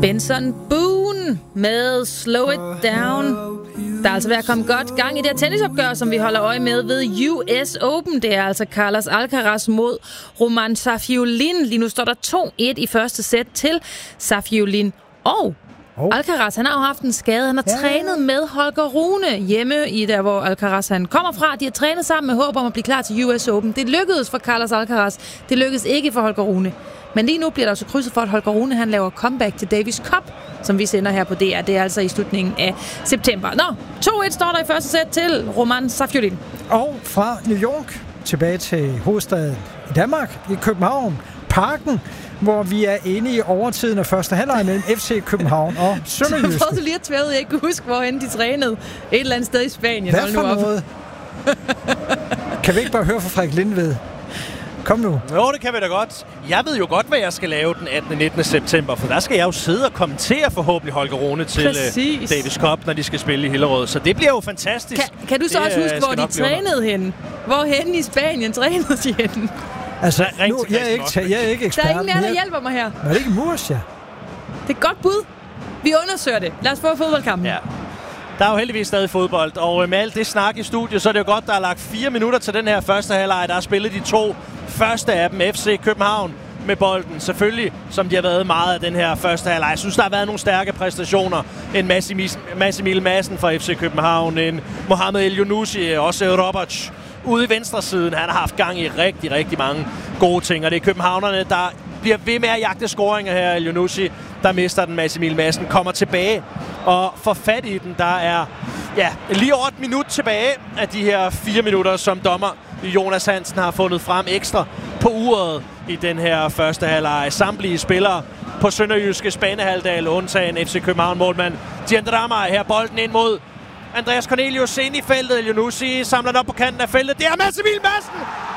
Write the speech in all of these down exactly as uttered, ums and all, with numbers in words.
Benson Boone med Slow It Down. Der er altså ved at komme godt gang i det her tennisopgør, som vi holder øje med ved U S Open. Det er altså Carlos Alcaraz mod Roman Safiullin. Lige nu står der to et i første sæt til Safiullin. Og oh. Alcaraz, han har jo haft en skade. Han har ja. trænet med Holger Rune hjemme i der, hvor Alcaraz han kommer fra. De har trænet sammen med håb om at blive klar til U S Open. Det lykkedes for Carlos Alcaraz. Det lykkedes ikke for Holger Rune. Men lige nu bliver der også krydset for, at Holger Rune han laver comeback til Davis Cup, som vi sender her på D R. Det er altså i slutningen af september. Nå, to et står der i første sæt til Roman Safiullin. Og fra New York tilbage til hovedstaden i Danmark, i København, Parken, hvor vi er inde i overtiden af første halvleg mellem F C København og Sønderjyske. Så prøvede lige at tvæve, jeg ikke kunne huske, hvorhen de trænede. Et eller andet sted i Spanien. Hvad for noget? Kan vi ikke bare høre fra Frederik Lindved? Kom nu. Jo, det kan vi da godt. Jeg ved jo godt, hvad jeg skal lave den attende og nittende september, for der skal jeg jo sidde og kommentere forhåbentlig Holger Rune til uh, Davis Cup, når de skal spille i Hillerød. Så det bliver jo fantastisk. Kan, kan du så det, også huske, hvor de trænede henne? Hvorhenne i Spanien trænede de henne? Altså, nu, jeg, er ikke, jeg er ikke ekspert. Der er ingen af, der hjælper mig her. Men er det ikke Murcia? Det er et godt bud. Vi undersøger det. Lad os få fodboldkampen. Ja. Der er jo heldigvis stadig fodbold, og med alt det snak i studiet, så er det jo godt, der er lagt fire minutter til den her første halvleg. Der er spillet de to første af dem, F C København med bolden. Selvfølgelig, som de har været meget af den her første halvleg. Jeg synes, der har været nogle stærke præstationer. En Massimil Madsen fra F C København, en Mohamed El-Younousi, også Roberts ude i venstre siden. Han har haft gang i rigtig, rigtig mange gode ting, og det er københavnerne, der bliver ved med at jagte scoringer her. El-Younousi, der mister den. Massimil Madsen kommer tilbage og får fat i den. Der er ja, lige over et minut tilbage af de her fire minutter, som dommer Jonas Hansen har fundet frem ekstra på uret i den her første halvleg. Samtlige spillere på Sønderjyskes banehalvdel, undtagen F C København målmand Diendrammer. Her bolden ind mod Andreas Cornelius ind i feltet. El-Younousi samler den op på kanten af feltet. Det er Massimil Madsen!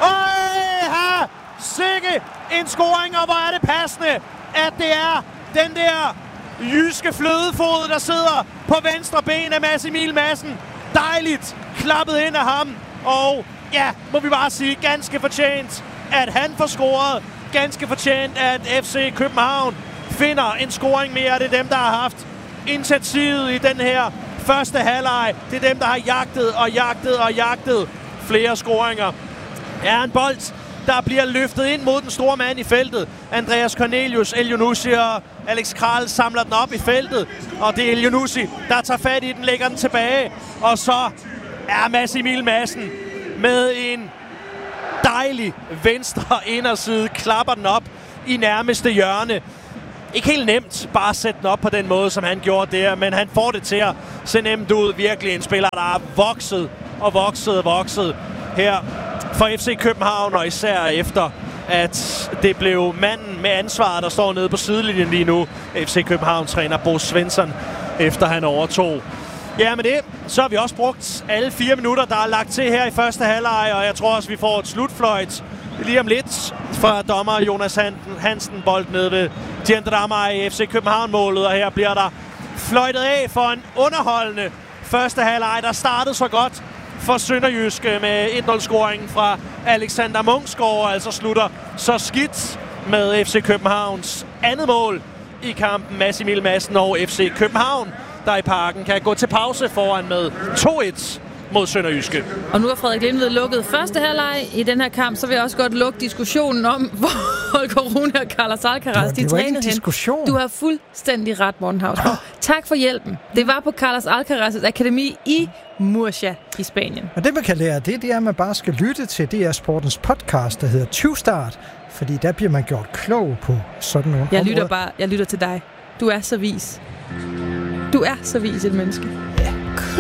Øj, her! Sikke en scoring, og hvor er det passende, at det er den der jyske flødefod, der sidder på venstre ben af Massimil Madsen. Dejligt klappet ind af ham. Og ja, må vi bare sige, ganske fortjent, at han får scoret. Ganske fortjent, at F C København finder en scoring mere. Det er dem, der har haft initiativet i den her første halvleg. Det er dem, der har jagtet og jagtet og jagtet flere scoringer. Er en bold, der bliver løftet ind mod den store mand i feltet. Andreas Cornelius, El-Younousi og Alex Kral samler den op i feltet. Og det er El-Younousi, der tager fat i den, lægger den tilbage. Og så er Massimil Madsen med en dejlig venstre inderside, klapper den op i nærmeste hjørne. Ikke helt nemt bare at sætte den op på den måde, som han gjorde der, men han får det til at se nemt ud. Virkelig en spiller, der har vokset og vokset og vokset her for F C København, og især efter, at det blev manden med ansvaret, der står nede på sidelinjen lige nu. F C København-træner Bo Svensson, efter han overtog. Ja, med det, så har vi også brugt alle fire minutter, der er lagt til her i første halvleg, og jeg tror også, vi får et slutfløjt lige om lidt fra dommer Jonas Hansen, bold nede ved Diendrammer i F C København-målet, og her bliver der fløjtet af for en underholdende første halvleg, der startede så godt for Sønderjyske med et nul-scoringen fra Alexander Munksgaard, altså slutter så skidt med F C Københavns andet mål i kampen. Massimil Madsen og F C København, der i Parken kan gå til pause foran med to et mod Sønderjyske. Og nu har Frederik Lindved lukket første halvleg i den her kamp, så vil jeg også godt lukke diskussionen om, hvor Holger Rune og Carlos Alcaraz, de trænede hen. Du har fuldstændig ret, Morten Hausgaard. Tak for hjælpen. Det var på Carlos Alcaraz' akademi i Murcia i Spanien. Og det, man kan lære, det, det er, at man bare skal lytte til D R Sportens podcast, der hedder tyve start, fordi der bliver man gjort klog på sådan nogle jeg områder. lytter bare, jeg lytter til dig. Du er så vis. Du er så vis et menneske.